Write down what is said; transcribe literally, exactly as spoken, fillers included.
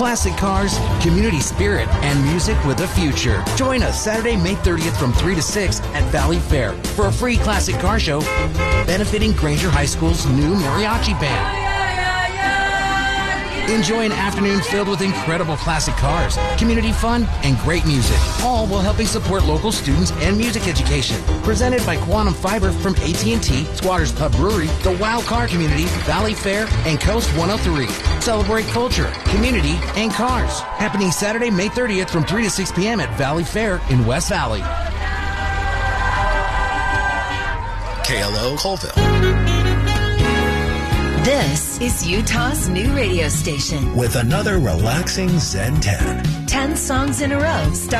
Classic cars, community spirit, and music with a future. Join us Saturday, May thirtieth from three to six at Valley Fair for a free classic car show benefiting Granger High School's new mariachi band. Enjoy an afternoon filled with incredible classic cars, community fun, and great music, all while helping support local students and music education. Presented by Quantum Fiber from A T and T, Squatters Pub Brewery, the Wild Car Community, Valley Fair, and Coast one oh three. Celebrate culture, community, and cars. Happening Saturday, May thirtieth from three to six p.m. at Valley Fair in West Valley. K L O Colville. This is Utah's new radio station. With another relaxing Zen ten. Ten songs in a row.